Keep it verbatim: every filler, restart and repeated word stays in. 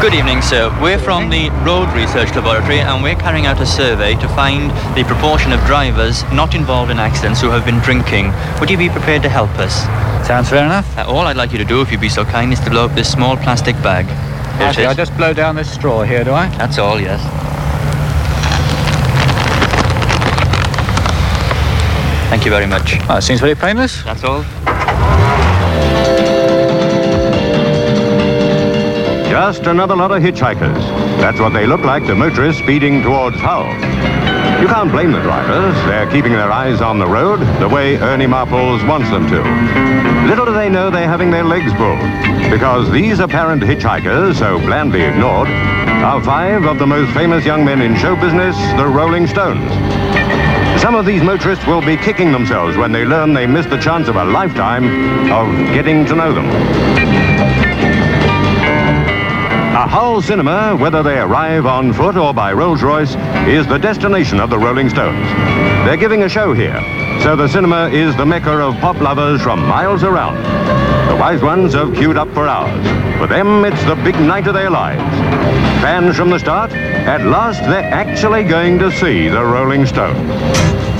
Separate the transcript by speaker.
Speaker 1: Good evening, sir. We're from the Road Research Laboratory and we're carrying out a survey to find the proportion of drivers not involved in accidents who have been drinking. Would you be prepared to help us?
Speaker 2: Sounds fair enough.
Speaker 1: Uh, all I'd like you to do, if you'd be so kind, is to blow up this small plastic bag. Here
Speaker 2: Actually,
Speaker 1: it
Speaker 2: I
Speaker 1: is.
Speaker 2: just blow down this straw here, do I?
Speaker 1: That's all, yes. Thank you very much.
Speaker 2: Well, it seems very painless.
Speaker 1: That's all.
Speaker 3: Just another lot of hitchhikers. That's what they look like to motorists speeding towards Hull. You can't blame the drivers. They're keeping their eyes on the road the way Ernie Marples wants them to. Little do they know they're having their legs pulled, because these apparent hitchhikers, so blandly ignored, are five of the most famous young men in show business, the Rolling Stones. Some of these motorists will be kicking themselves when they learn they missed the chance of a lifetime of getting to know them. A Hull cinema, whether they arrive on foot or by Rolls-Royce, is the destination of the Rolling Stones. They're giving a show here, so the cinema is the mecca of pop lovers from miles around. The wise ones have queued up for hours. For them, it's the big night of their lives. Fans from the start, at last they're actually going to see the Rolling Stones.